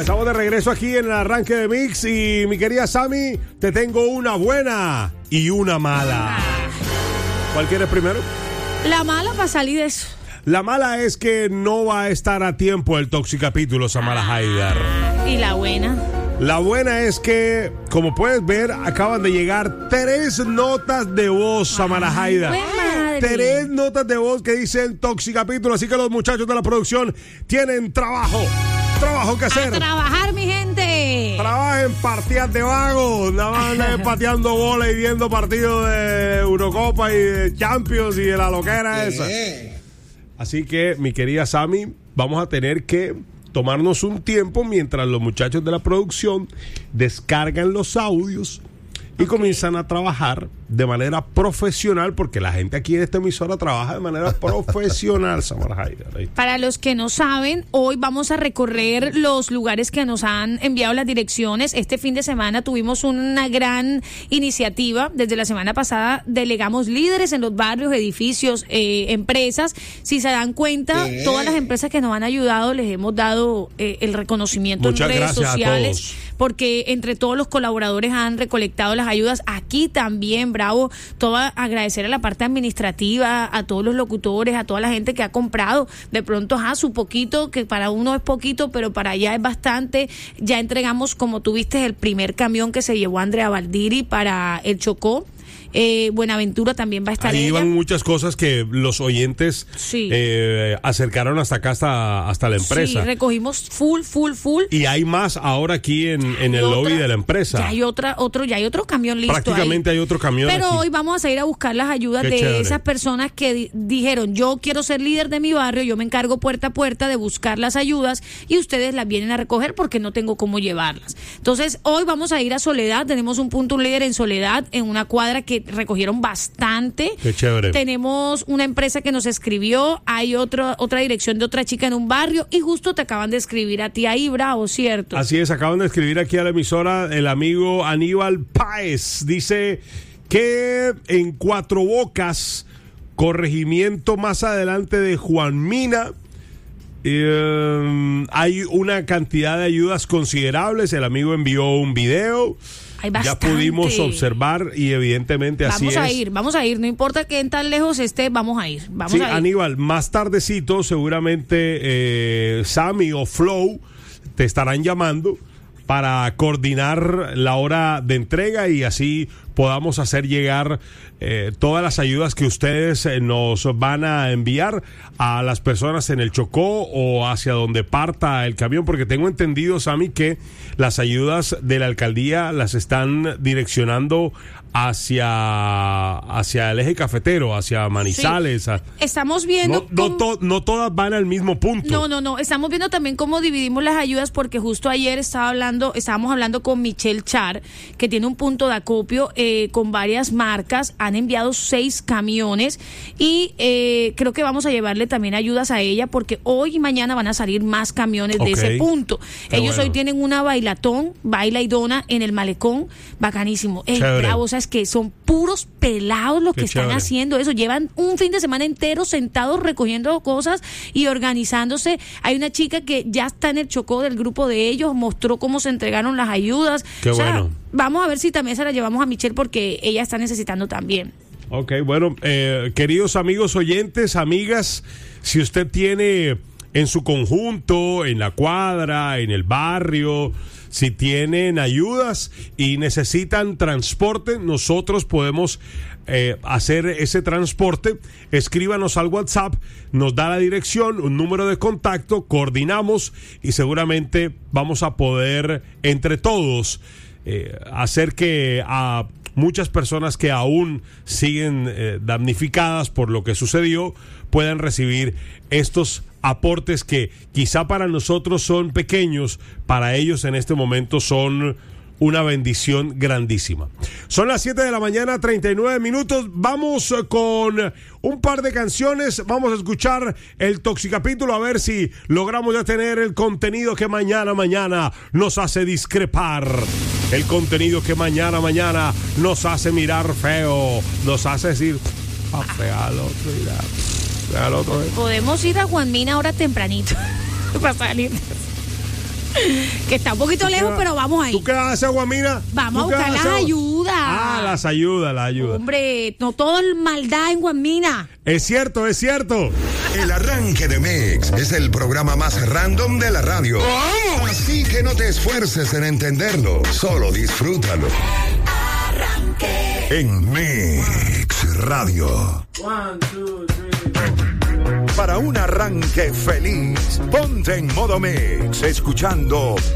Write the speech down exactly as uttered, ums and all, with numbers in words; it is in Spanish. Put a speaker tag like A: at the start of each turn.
A: Estamos de regreso aquí en el arranque de Mix y mi querida Sammy, te tengo una buena y una mala. ¿Cuál quieres primero?
B: La mala para salir de eso.
A: La mala es que no va a estar a tiempo el Toxicapítulo, Samara Haidar.
B: ¿Y la buena?
A: La buena es que, como puedes ver, acaban de llegar tres notas de voz, Samara Haidar. Tres notas de voz que dicen Toxicapítulo, así que los muchachos de la producción tienen trabajo. Trabajo que hacer.
B: A trabajar, mi gente.
A: Trabajen partidas de vagos. Nada más anden pateando bola y viendo partidos de Eurocopa y de Champions y de la loquera esa. Así que, mi querida Sammy, vamos a tener que tomarnos un tiempo mientras los muchachos de la producción descargan los audios y okay. comienzan a trabajar de manera profesional, porque la gente aquí en esta emisora trabaja de manera profesional, Samara Haidar.
B: Para los que no saben, hoy vamos a recorrer los lugares que nos han enviado las direcciones. Este fin de semana tuvimos una gran iniciativa. Desde la semana pasada delegamos líderes en los barrios, edificios, eh, empresas. Si se dan cuenta, ¿Qué? todas las empresas que nos han ayudado les hemos dado eh, el reconocimiento Muchas en redes sociales, porque entre todos los colaboradores han recolectado las ayudas. Aquí también, bravo, todo agradecer a la parte administrativa, a todos los locutores, a toda la gente que ha comprado. De pronto, ajá, su poquito, que para uno es poquito, pero para allá es bastante. Ya entregamos, como tuviste, el primer camión que se llevó Andrea Valdiri para el Chocó. Eh, Buenaventura también va a estar.
A: Ahí iban muchas cosas que los oyentes sí. eh, acercaron hasta acá, hasta, hasta la empresa.
B: Sí, recogimos full, full, full.
A: Y hay más ahora aquí en, en el otra, lobby de la empresa.
B: Ya hay otra, otro, ya hay otro camión listo.
A: Prácticamente
B: ahí.
A: hay otro camión.
B: Pero
A: aquí.
B: hoy vamos a ir a buscar las ayudas Qué de chévere. esas personas que di- dijeron, yo quiero ser líder de mi barrio, yo me encargo puerta a puerta de buscar las ayudas y ustedes las vienen a recoger porque no tengo cómo llevarlas. Entonces, hoy vamos a ir a Soledad, tenemos un punto, un líder en Soledad, en una cuadra que recogieron bastante.
A: Qué chévere.
B: Tenemos una empresa que nos escribió, hay otra otra dirección de otra chica en un barrio y justo te acaban de escribir a ti ahí, bravo, ¿cierto?
A: Así es, acaban de escribir aquí a la emisora el amigo Aníbal Páez. Dice que en Cuatro Bocas, corregimiento más adelante de Juan Mina, eh, hay una cantidad de ayudas considerables. El amigo envió un video. Ya pudimos observar y evidentemente así es.
B: Vamos a ir, vamos a ir, no importa que en tan lejos esté, vamos a ir. Vamos
A: sí,
B: a ir.
A: Aníbal, más tardecito seguramente eh, Sammy o Flow te estarán llamando para coordinar la hora de entrega y así podamos hacer llegar eh, todas las ayudas que ustedes eh, nos van a enviar a las personas en el Chocó o hacia donde parta el camión, porque tengo entendido, Sammy, que las ayudas de la alcaldía las están direccionando hacia hacia el eje cafetero, hacia Manizales. Sí. A,
B: estamos viendo
A: no, no, to, no todas van al mismo punto.
B: No, no, no, estamos viendo también cómo dividimos las ayudas, porque justo ayer estaba hablando, estábamos hablando con Michelle Char, que tiene un punto de acopio eh, con varias marcas, han enviado seis camiones y eh, creo que vamos a llevarle también ayudas a ella, porque hoy y mañana van a salir más camiones okay. de ese punto. Qué Ellos bueno. hoy tienen una bailatón, baila y dona en el malecón, bacanísimo. Ey, bravo, o sea, es que son puros pelados los Qué que chévere. están haciendo eso. Llevan un fin de semana entero sentados recogiendo cosas y organizándose. Hay una chica que ya está en el Chocó del grupo de ellos, mostró cómo se entregaron las ayudas.
A: Qué
B: o sea,
A: bueno.
B: Vamos a ver si también se la llevamos a Michelle, porque ella está necesitando también.
A: Ok, bueno, eh, queridos amigos oyentes, amigas, si usted tiene en su conjunto, en la cuadra, en el barrio, si tienen ayudas y necesitan transporte, nosotros podemos eh, hacer ese transporte. Escríbanos al WhatsApp, nos da la dirección, un número de contacto, coordinamos y seguramente vamos a poder entre todos eh, hacer que a muchas personas que aún siguen eh, damnificadas por lo que sucedió puedan recibir estos aportes que quizá para nosotros son pequeños, para ellos en este momento son una bendición grandísima. Son las siete de la mañana, treinta y nueve minutos. Vamos con un par de canciones. Vamos a escuchar el Toxicapítulo, a ver si logramos ya tener el contenido que mañana, mañana nos hace discrepar. El contenido que mañana, mañana nos hace mirar feo, nos hace decir, ah, fea al otro, mira. Otro, ¿eh?
B: Podemos ir a Juan Mina ahora tempranito para salir. Que está un poquito lejos,
A: qué,
B: pero vamos ahí.
A: ¿Tú qué haces, Guamira?
B: Vamos a buscar las
A: haces?
B: ayudas.
A: Ah, las ayudas, las ayudas.
B: Hombre, no todo es maldad en Guamina.
A: Es cierto, es cierto.
C: El arranque de Mix es el programa más random de la radio. ¿Cómo? Así que no te esfuerces en entenderlo, solo disfrútalo. En Mix Radio.
A: One, two, three,
C: Para un arranque feliz, ponte en modo Mix, escuchando